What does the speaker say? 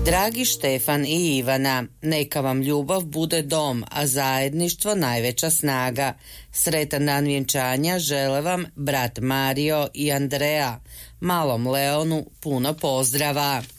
Dragi Štefan i Ivana, neka vam ljubav bude dom, a zajedništvo najveća snaga. Sretan dan vjenčanja žele vam brat Mario i Andrea. Malom Leonu puno pozdrava.